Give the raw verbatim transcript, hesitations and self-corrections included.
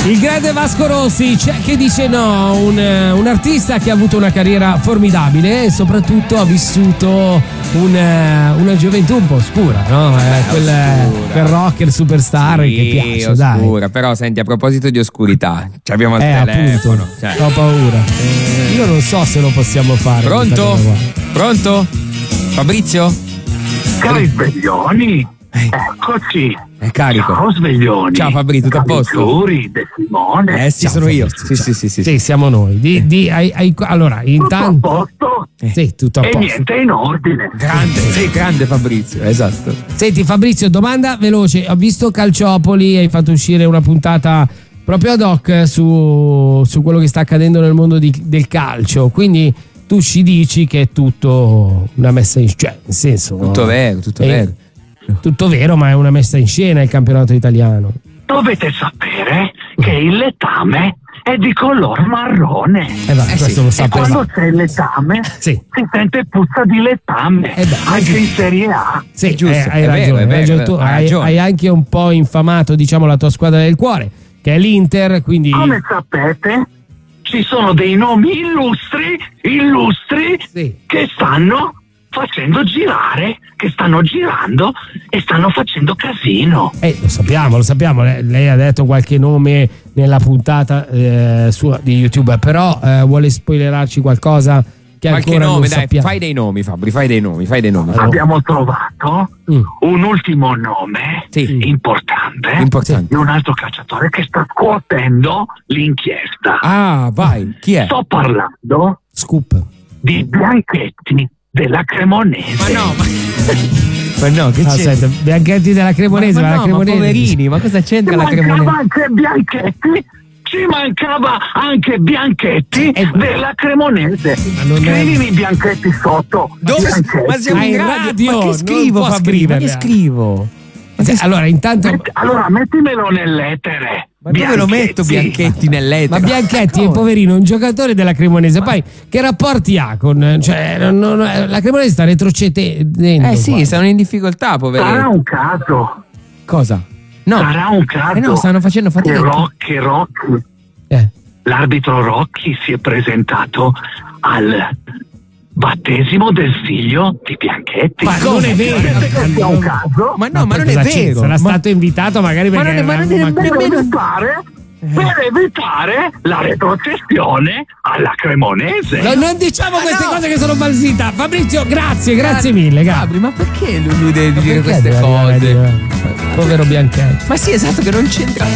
Il grande Vasco Rossi, c'è chi dice no, un, un artista che ha avuto una carriera formidabile e soprattutto ha vissuto un, una gioventù un po' oscura, no? Eh, quel, oscura. quel rocker superstar sì, che piace, oscura. dai. Però senti, a proposito di oscurità, ci abbiamo il Eh, telefono. appunto, Cioè. ho paura. Eh, io non so se lo possiamo fare. Pronto? Pronto? Fabrizio? Cari sveglioni, eccoci. È carico. Ciao sveglioni. Ciao Fabri, tutto a posto? Giuri, De Simone. Eh sì, Ciao, sono io. Fabrizio, Sì, sì, sì, sì. Sì, siamo noi. Di, di, hai, hai, allora, Tutto a intanto. posto Sì, tutto a e posto. niente in ordine. Grande, sei grande Fabrizio, esatto. Senti Fabrizio, domanda veloce. Ho visto Calciopoli, hai fatto uscire una puntata proprio ad hoc su, su quello che sta accadendo nel mondo di, del calcio. Quindi tu ci dici che è tutto una messa in scena, cioè, nel senso. Tutto no? vero, tutto È- vero. Tutto vero, ma è una messa in scena il campionato italiano. Dovete sapere che il letame è di color marrone. Eh, va, Eh questo sì, lo E sapevo. quando c'è il letame Sì. si sente puzza di letame, Eh beh, anche in Serie A. Sì, È giusto, eh, hai è vero, ragione, è hai vero, ragione tu. hai Hai, ragione. hai anche un po' infamato, diciamo, la tua squadra del cuore, che è l'Inter, quindi Come sapete, ci sono dei nomi illustri, illustri, sì. che stanno facendo girare, che stanno girando e stanno facendo casino. Eh, lo sappiamo, lo sappiamo. Lei, lei ha detto qualche nome nella puntata eh, sua di YouTube, però eh, vuole spoilerarci qualcosa che Qualche ancora nome, non dai, sappiamo. fai dei nomi, Fabri, fai dei nomi, fai dei nomi. Allora. Abbiamo trovato Mm. un ultimo nome Sì. importante Importante. di un altro calciatore che sta scuotendo l'inchiesta. Ah, vai, chi è? Sto parlando Scoop. di Bianchetti della Cremonese. Ma no, ma, ma no, che Ah, c'è? senta, Bianchetti della Cremonese, ma, ma ma la no, ma Cremonese. poverini, ma cosa Ci c'entra la mancava Cremonese? anche Bianchetti, ci mancava anche Bianchetti Eh, ma- della Cremonese. Ma non è- Scrivimi Bianchetti sotto. Dove? Bianchetti. Ma siamo Ah, in in radio, radio, ma che non scrivo, può Fabri? Ma che scriverla. scrivo? Ma che Sì, allora, intanto. Metti- allora mettimelo nell'etere. Ma dove lo metto Bianchetti nell'etere? Ma Bianchetti è poverino, un giocatore della Cremonese. Poi che rapporti ha con. Cioè, non- non- la Cremonese sta retrocedendo. Eh sì, quasi. stanno in difficoltà, Sarà poverini. un caso. Cosa? No. Sarà un caso. Eh no, stanno facendo che, fatica. Ro- che Rocchi, Eh. l'arbitro Rocchi, si è presentato al battesimo del figlio di Bianchetti. Ma non è vero. Credete che sia un caso? Ma no, ma, non poi è cosa c'è? vero. Sarà Ma- stato invitato magari Ma perché. non è- ma non è- ma- per nemmeno- evitare, per evitare la retrocessione alla Cremonese. No, non diciamo Ma queste no. cose che sono balsita. Fabrizio, grazie, grazie mille. Grazie. Fabri, ma perché lui, lui deve dire Perché queste deve arrivare a cose? dire- Povero Bianchetti. Ma sì, esatto, che non c'entra